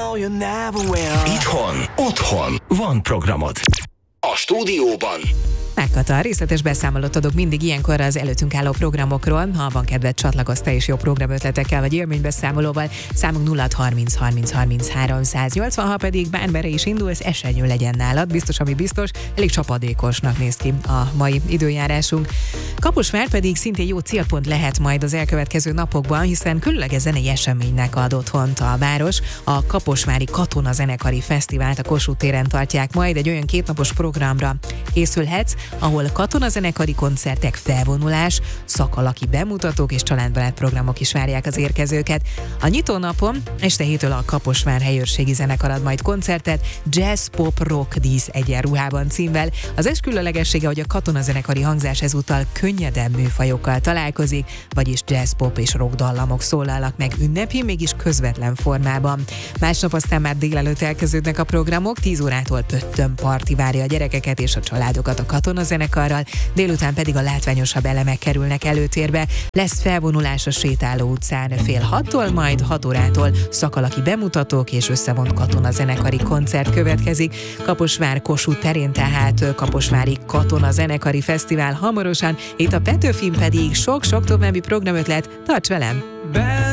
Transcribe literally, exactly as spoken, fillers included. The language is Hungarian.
Itthon, otthon van programod. A stúdióban Megkata, részletes beszámolót adok mindig ilyenkor az előttünk álló programokról. Ha van kedved, csatlakozz te is jó programötletekkel vagy élménybeszámolóval. Számunk nulla harminc harminc harminchárom száznyolcvan, ha pedig bármerre is indulsz, esernyő legyen nálad. Biztos, ami biztos, elég csapadékosnak néz ki a mai időjárásunk. Kaposvár pedig szintén jó célpont lehet majd az elkövetkező napokban, hiszen különleges zenei eseménynek ad otthont a város. A Kaposvári Katona Zenekari Fesztivált a Kossuth téren tartják majd, egy olyan kétnapos programra készülhetsz, ahol katonazenekari koncertek, felvonulás, szakalaki bemutatók és családbarát programok is várják az érkezőket. A nyitónapon este héttől a Kaposvár helyőrségi zenekar ad majd koncertet Jazz Pop Rock dísz egyenruhában címvel. Az es különlegessége, hogy a katonazenekari hangzás ezúttal könnyedebb műfajokkal találkozik, vagyis jazz, pop és rock dallamok szólalnak meg ünnepi, mégis közvetlen formában. Másnap aztán már délelőtt elkezdődnek a programok, tíz órától pöttöm parti várja a gyerekeket és a családokat a katonazenekarral, délután pedig a látványosabb elemek kerülnek előtérbe. Lesz felvonulás a Sétáló utcán fél hattól, majd hat órától szakalaki bemutatók és összevont katonazenekari koncert következik. Kaposvár Kossuth terén tehát Kaposvári Katonazenekari Fesztivál hamarosan, itt a Petőfin pedig sok-sok további programötlet, tarts velem!